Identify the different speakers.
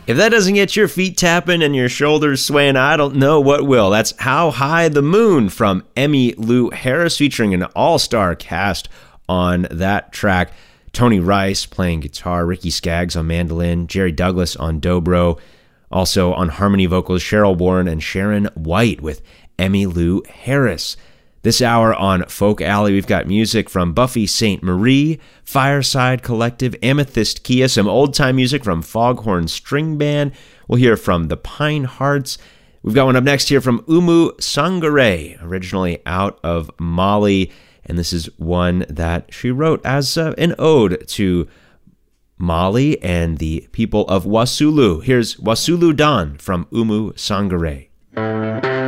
Speaker 1: If that doesn't get your feet tapping and your shoulders swaying, I don't know what will. That's How High the Moon from Emmylou Harris, featuring an all-star cast on that track. Tony Rice playing guitar, Ricky Skaggs on mandolin, Jerry Douglas on dobro. Also on harmony vocals, Cheryl Warren and Sharon White with Emmylou Harris. This hour on Folk Alley, we've got music from Buffy St. Marie, Fireside Collective, Amethyst Kia, some old-time music from Foghorn String Band. We'll hear from the Pine Hearts. We've got one up next here from Umu Sangare, originally out of Mali, and this is one that she wrote as an ode to Mali and the people of Wasulu. Here's Wasulu Dan from Umu Sangare.